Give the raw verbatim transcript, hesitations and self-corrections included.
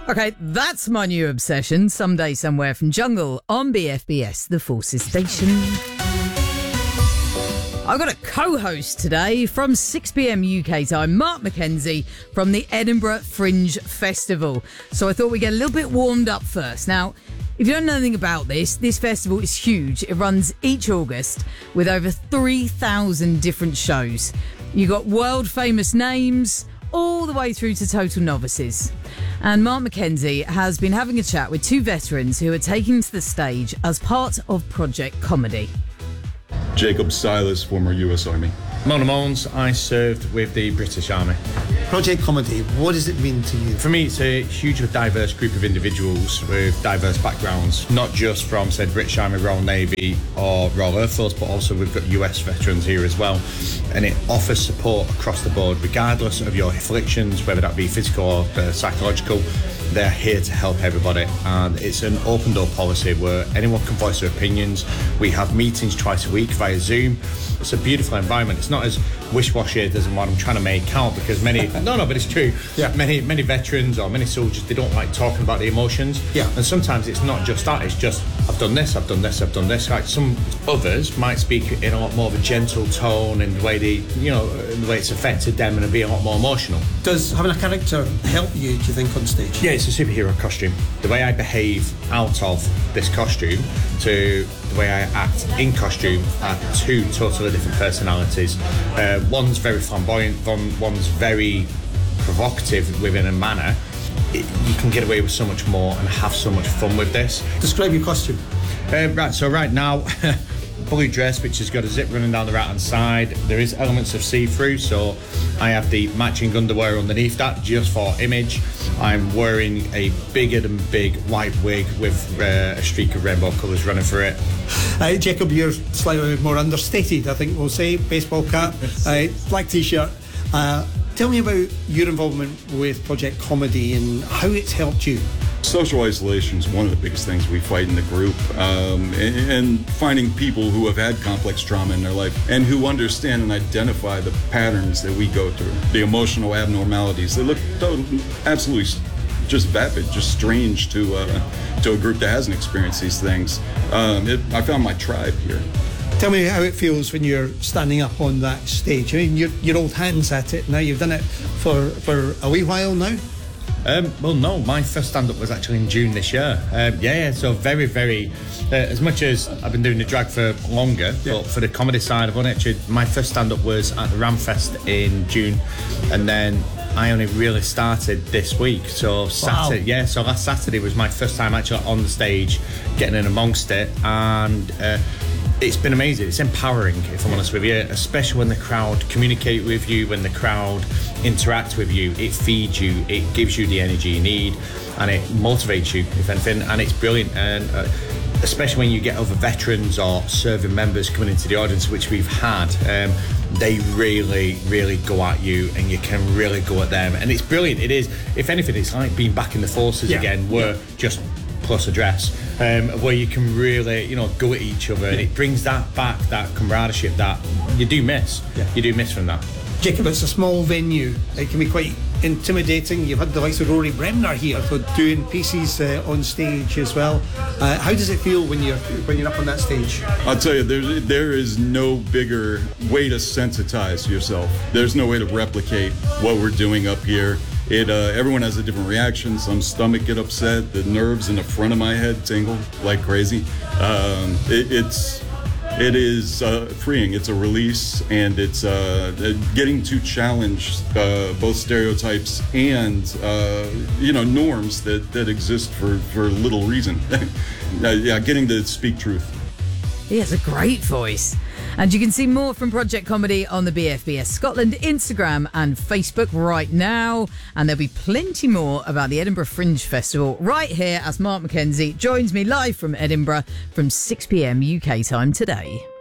Okay, that's my new obsession. Someday, somewhere from Jungle on B F B S, the Forces Station. I've got a co-host today from six p.m. U K time, Mark McKenzie from the Edinburgh Fringe Festival. So I thought we'd get a little bit warmed up first. Now, if you don't know anything about this, this festival is huge. It runs each August with over three thousand different shows. You got world famous names all the way through to total novices. And Mark McKenzie has been having a chat with two veterans who are taking to the stage as part of Project Comedy. Jacob Silas, former U S Army. Mona Mones, I served with the British Army. Project Comedy, what does it mean to you? For me, it's a hugely diverse group of individuals with diverse backgrounds, not just from, say, the British Army, Royal Navy or Royal Air Force, but also we've got U S veterans here as well. And it offers support across the board, regardless of your afflictions, whether that be physical or uh, psychological. They're here to help everybody, and it's an open door policy where anyone can voice their opinions. We have meetings twice a week via Zoom. It's a beautiful environment. It's not as wish-washy as what I'm trying to make out, because many no no but it's true yeah. many many veterans or many soldiers, they don't like talking about the emotions, yeah and sometimes it's not just that, it's just I've done this, I've done this, I've done this. Like some others might speak in a lot more of a gentle tone and the way they, you know, the way it's affected them, and be a lot more emotional. Does having a character help you, do you think, on stage? Yeah, it's a superhero costume. The way I behave out of this costume to the way I act in costume are two totally different personalities. Uh, one's very flamboyant, one, one's very provocative within a manner. It, you can get away with so much more and have so much fun with this. Describe your costume. Uh, right, so right now, blue dress, which has got a zip running down the right hand side. There is elements of see-through, so I have the matching underwear underneath that just for image. I'm wearing a bigger than big white wig with uh, a streak of rainbow colours running through it. Uh, Jacob, you're slightly more understated, I think we'll say. Baseball cap, uh, black t-shirt. Uh, tell me about your involvement with Project Comedy and how it's helped you. Social isolation is one of the biggest things we fight in the group, um, and, and finding people who have had complex trauma in their life and who understand and identify the patterns that we go through, the emotional abnormalities. They look totally, absolutely just vapid, just strange to uh, to a group that hasn't experienced these things. Um, it, I found my tribe here. Tell me how it feels when you're standing up on that stage. I mean, you're, you're old hands at it now. You've done it for, for a wee while now. Um, well, no, my first stand-up was actually in June this year. Um, yeah, yeah, so very, very... Uh, as much as I've been doing the drag for longer, yeah. but for the comedy side of it, actually, my first stand-up was at the Ramfest in June, and then I only really started this week. So Saturday, wow. yeah, so last Saturday was my first time actually on the stage, getting in amongst it, and... Uh, it's been amazing. It's empowering, if I'm honest with you, especially when the crowd communicate with you, when the crowd interact with you. It feeds you, it gives you the energy you need, and it motivates you, if anything, and it's brilliant. And uh, especially when you get other veterans or serving members coming into the audience, which we've had, um, they really, really go at you, and you can really go at them. And it's brilliant. It is, if anything, it's like being back in the forces yeah. again, where yeah. just plus a dress, um, where you can really, you know, go at each other, and it brings that back, that camaraderie that you do miss. Yeah. You do miss from that. Jacob, it's a small venue. It can be quite intimidating. You've had the likes of Rory Bremner here for doing pieces uh, on stage as well. Uh, how does it feel when you're when you're up on that stage? I'll tell you, there there is no bigger way to sensitize yourself. There's no way to replicate what we're doing up here. It uh, everyone has a different reaction. Some stomach get upset. The nerves in the front of my head tingle like crazy. Um, it, it's it is uh, freeing. It's a release, and it's uh, getting to challenge uh, both stereotypes and uh, you know norms that, that exist for, for little reason. uh, yeah, getting to speak truth. He has a great voice. And you can see more from Project Comedy on the B F B S Scotland Instagram and Facebook right now. And there'll be plenty more about the Edinburgh Fringe Festival right here as Mark McKenzie joins me live from Edinburgh from six p.m. U K time today.